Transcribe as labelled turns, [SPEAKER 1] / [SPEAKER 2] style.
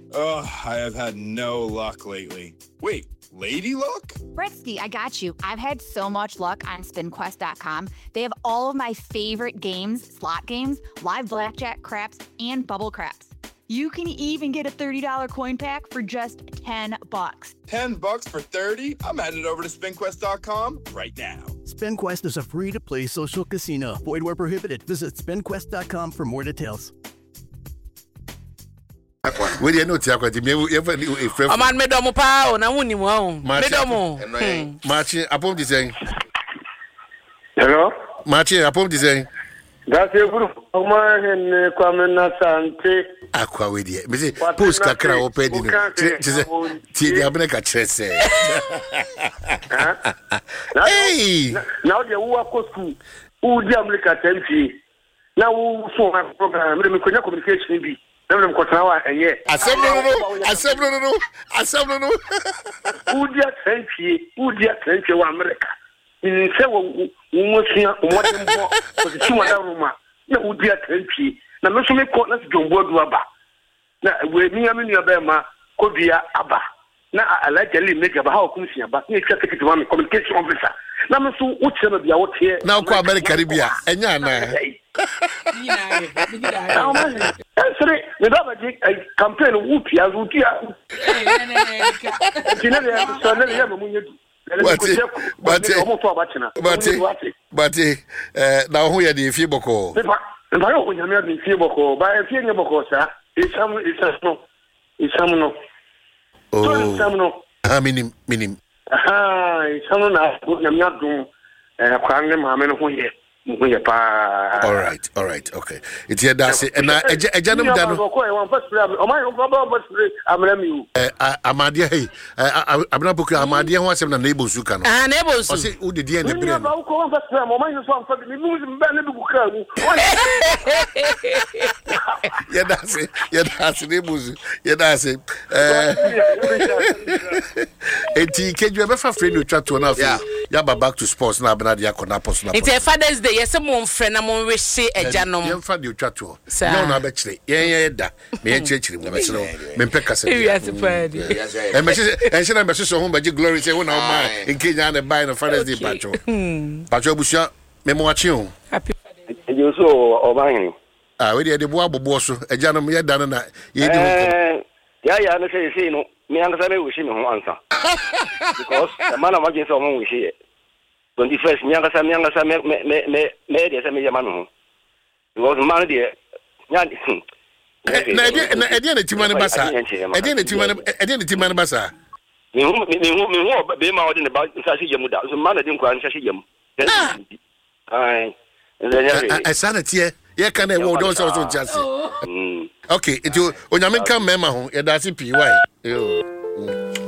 [SPEAKER 1] Ugh, I have had no luck lately. Wait, lady luck?
[SPEAKER 2] Bretsky, I got you. I've had so much luck on SpinQuest.com. They have all of my favorite games, slot games, live blackjack, craps, and bubble craps. You can even get a $30 coin pack for just $10.
[SPEAKER 1] $10 for 30? I'm headed over to SpinQuest.com right now.
[SPEAKER 3] SpinQuest is a free-to-play social casino. Void where prohibited. Visit SpinQuest.com for more details.
[SPEAKER 4] We didn't know Tiago.
[SPEAKER 5] Man, medomo pa na wuni mo. Medomo.
[SPEAKER 4] Martin, upon the saying.
[SPEAKER 6] Hello?
[SPEAKER 4] Martin, upon the saying.
[SPEAKER 6] That's a group of mine and Kwame Sante.
[SPEAKER 4] Aqua with you. Missy, post Kakra open. Tia Abneka Chess. Hey!
[SPEAKER 6] Now the Wako school. Who the America 10P. Now, who saw my program, we couldn't communication be. Never got now and yet.
[SPEAKER 4] Assembly.
[SPEAKER 6] Who the 10P, who the 10P America. In several women, what the 200 room. No, who the 10P. Now, Mr. McCollum, John Woodwaba. Now, with me, I'm in your Bema, could be Abba. Now, I like to make about how come here, but you can't take it to one communication officer. Now, Mr. What's going to be out here?
[SPEAKER 4] Now, call America Caribbean. And Yana.
[SPEAKER 6] Sorry, the other campaign of Whoopia, Whoopia.
[SPEAKER 4] But now who are the Fiboko?
[SPEAKER 6] If I don't have the Fiboko, by a few Boko, sir, it's some no. Oh, some no.
[SPEAKER 4] Minim.
[SPEAKER 6] Ah, it's someone I'm not doing a crime, I'm in here.
[SPEAKER 4] All right, okay. It's here, that's it. And a gentleman, Amadia, I'm not booking Amadia, what's in the neighbors who can.
[SPEAKER 5] Neighbors,
[SPEAKER 4] who did the end of the yeah, that's it. Yeah, that's it. Yeah, that's it. And can you ever friend you chat to enough? Yeah, back to sports now, Benadia Conapos.
[SPEAKER 5] It's a Father's Day. Yes, a friend, I'm on receipt a janom.
[SPEAKER 4] You find you chat to. No, no, actually. Yeah. Me and Church, Mempecas.
[SPEAKER 5] Yes, and she never saw home, but you glory say, when I'm mine in Kenya and buying a Father's Day patcho. Patcho Busha, Memoachio. Happy
[SPEAKER 6] you so buying.
[SPEAKER 4] We did the Wabo Bosso, a janom, yeah, done that.
[SPEAKER 6] Yeah, I say, no, me and the wish him answer. Because the man of my someone we see it. 21st, Nyangasa, made as a man. It was man dear.
[SPEAKER 4] I didn't Timana Bassa. I didn't Timana Bassa.
[SPEAKER 6] Me who be more than about Sashiyam. The man didn't go and Sashiyam.
[SPEAKER 4] I said it here. Yeah, can I walk also just okay, it you when I come memo, that's it. Why?